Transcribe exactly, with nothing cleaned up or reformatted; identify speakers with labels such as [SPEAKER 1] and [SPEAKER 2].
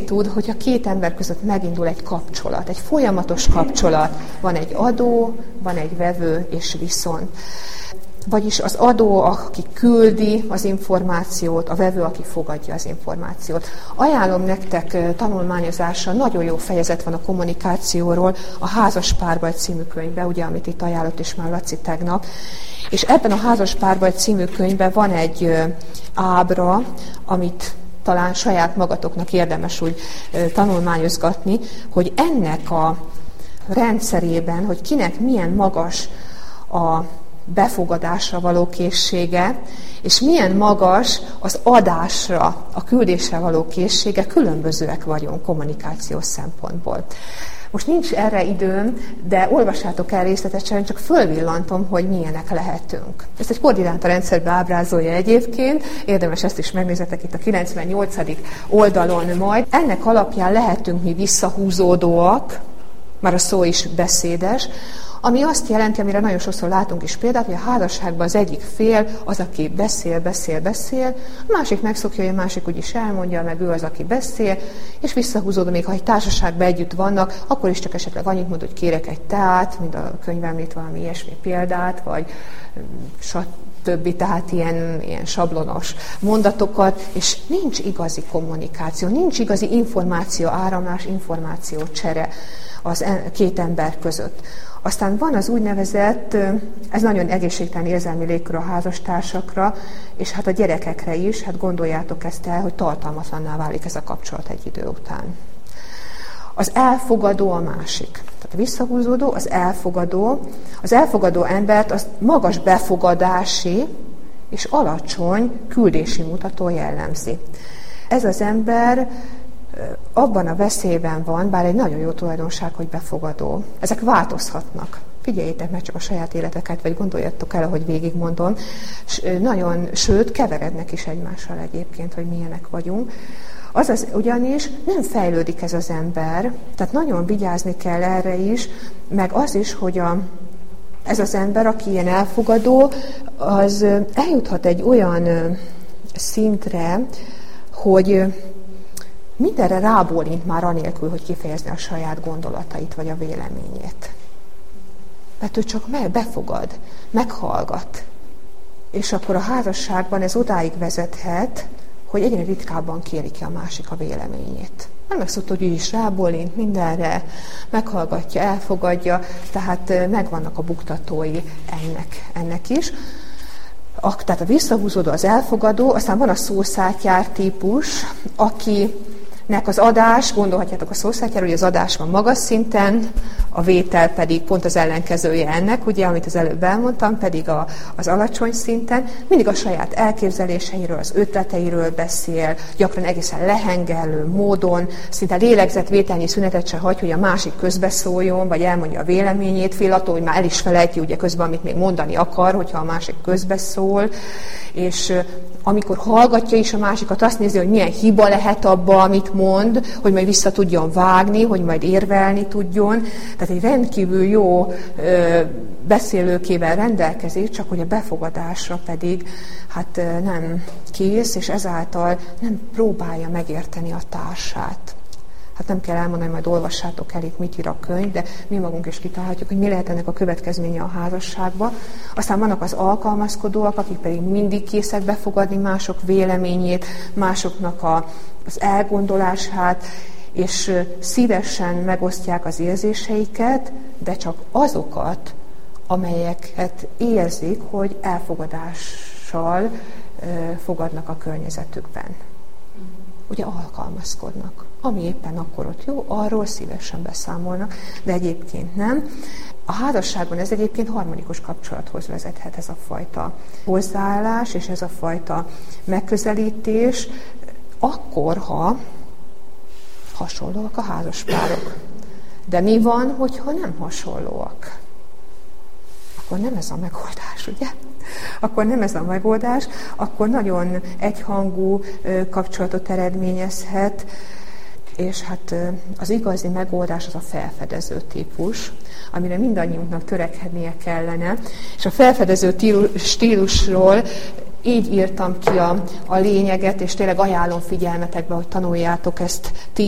[SPEAKER 1] tud, hogy a két ember között megindul egy kapcsolat, egy folyamatos kapcsolat. Van egy adó, van egy vevő és viszont. Vagyis az adó, aki küldi az információt, a vevő, aki fogadja az információt. Ajánlom nektek tanulmányozásra, nagyon jó fejezet van a kommunikációról, a Házas párbaj című könyvben, ugye, amit itt ajánlott is már Laci tegnap. És ebben a Házas párbaj című könyvben van egy ábra, amit talán saját magatoknak érdemes úgy tanulmányozgatni, hogy ennek a rendszerében, hogy kinek milyen magas a befogadásra való készsége, és milyen magas az adásra, a küldésre való készsége, különbözőek vagyunk kommunikációs szempontból. Most nincs erre időm, de olvassátok el részletesen, csak fölvillantom, hogy milyenek lehetünk. Ezt egy koordináta rendszerbe ábrázolja egyébként, érdemes ezt is megnézetek itt a kilencvennyolcadik oldalon majd. Ennek alapján lehetünk mi visszahúzódóak, már a szó is beszédes, ami azt jelenti, amire nagyon sokszor látunk is példát, hogy a házasságban az egyik fél az, aki beszél, beszél, beszél, a másik megszokja, hogy a másik úgyis elmondja, meg ő az, aki beszél, és visszahúzódó, még ha egy társaságban együtt vannak, akkor is csak esetleg annyit mond, hogy kérek egy teát, mint a könyv említ valami ilyesmi példát, vagy stb. Tehát ilyen, ilyen sablonos mondatokat, és nincs igazi kommunikáció, nincs igazi információ áramlás, információ csere az két ember között. Aztán van az úgynevezett, ez nagyon egészségtelen érzelmi légkör a házastársakra, és hát a gyerekekre is, hát gondoljátok ezt el, hogy tartalmatlanná válik ez a kapcsolat egy idő után. Az elfogadó a másik. Tehát a visszahúzódó, az elfogadó. Az elfogadó embert az magas befogadási és alacsony küldési mutató jellemzi. Ez az ember abban a veszélyben van, bár egy nagyon jó tulajdonság, hogy befogadó. Ezek változhatnak. Figyeljétek meg csak a saját életeket, vagy gondoljatok el, ahogy végigmondom. Nagyon, sőt, keverednek is egymással egyébként, hogy milyenek vagyunk. Azaz ugyanis nem fejlődik ez az ember, tehát nagyon vigyázni kell erre is, meg az is, hogy a, ez az ember, aki ilyen elfogadó, az eljuthat egy olyan szintre, hogy mindenre rábólint már anélkül, hogy kifejezni a saját gondolatait vagy a véleményét. Mert ő csak meg, befogad, meghallgat. És akkor a házasságban ez odáig vezethet, hogy egyre ritkábban kéri ki a másik a véleményét. Nem megszokta, hogy ő is rábólint mindenre, meghallgatja, elfogadja, tehát megvannak a buktatói ennek, ennek is. A, tehát a visszahúzódó, az elfogadó, aztán van a szószátyár típus, aki nek az adás, gondolhatjátok a szószátyára, hogy az adás van magas szinten, a vétel pedig pont az ellenkezője ennek, ugye, amit az előbb elmondtam, pedig a, az alacsony szinten. Mindig a saját elképzeléseiről, az ötleteiről beszél, gyakran egészen lehengelő módon, szinte lélegzetvételnyi szünetet se hagy, hogy a másik közbeszóljon, vagy elmondja a véleményét, fél attól, hogy már el is felejti ugye közben, amit még mondani akar, hogyha a másik közbeszól, és amikor hallgatja is a másikat, azt nézi, hogy milyen hiba lehet abba, amit mond, hogy majd vissza tudjon vágni, hogy majd érvelni tudjon. Tehát egy rendkívül jó ö, beszélőkével rendelkezik, csak hogy a befogadásra pedig hát ö, nem kész, és ezáltal nem próbálja megérteni a társát. Hát nem kell elmondani, majd olvassátok el itt, mit ír a könyv, de mi magunk is kitalálhatjuk, hogy mi lehet ennek a következménye a házasságban. Aztán vannak az alkalmazkodóak, akik pedig mindig készek befogadni mások véleményét, másoknak a, az elgondolását, és szívesen megosztják az érzéseiket, de csak azokat, amelyeket érzik, hogy elfogadással fogadnak a környezetükben. Ugye alkalmazkodnak. Ami éppen akkor ott jó, arról szívesen beszámolnak, de egyébként nem. A házasságban ez egyébként harmonikus kapcsolathoz vezethet, ez a fajta hozzáállás és ez a fajta megközelítés, akkor, ha hasonlóak a házaspárok. De mi van, hogyha nem hasonlóak? Akkor nem ez a megoldás, ugye? Akkor nem ez a megoldás, akkor nagyon egyhangú kapcsolatot eredményezhet, és hát az igazi megoldás az a felfedező típus, amire mindannyiunknak törekednie kellene. És a felfedező stílusról így írtam ki a, a lényeget, és tényleg ajánlom figyelmetekbe, hogy tanuljátok ezt ti